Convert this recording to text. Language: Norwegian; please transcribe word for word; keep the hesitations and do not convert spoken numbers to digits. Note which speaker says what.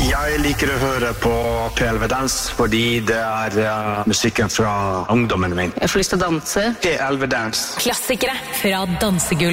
Speaker 1: Jeg liker å høre på P L V Dans, fordi det er uh, musikken fra ungdommen min.
Speaker 2: Jeg får lyst til å danse.
Speaker 1: P L V Dans.
Speaker 3: Klassikere fra Dansegulv.